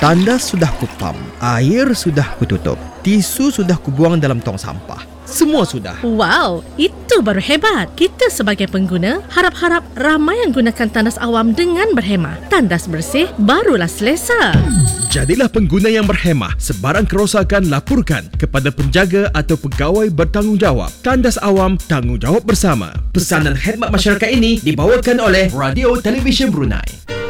Tandas sudah kupam, air sudah kututup, tisu sudah kubuang dalam tong sampah. Semua sudah. Wow, itu baru hebat. Kita sebagai pengguna harap-harap ramai yang gunakan tandas awam dengan berhemah. Tandas bersih barulah selesa. Jadilah pengguna yang berhemah. Sebarang kerosakan laporkan kepada penjaga atau pegawai bertanggungjawab. Tandas awam, tanggungjawab bersama. Pesanan khidmat masyarakat ini dibawakan oleh Radio Televisyen Brunei.